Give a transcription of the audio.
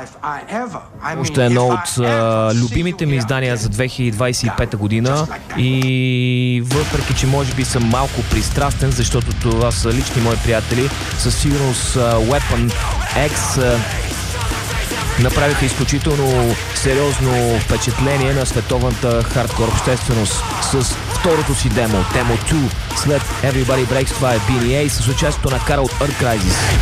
Още едно от любимите ми издания за 2025 година и въпреки, че може би съм малко пристрастен, защото това са лични мои приятели, със сигурност Weapon X направиха изключително сериозно впечатление на световната хардкор общественост с второто си демо 2, след Everybody Breaks. Това е BNA с участието на Кара от Earth Crisis.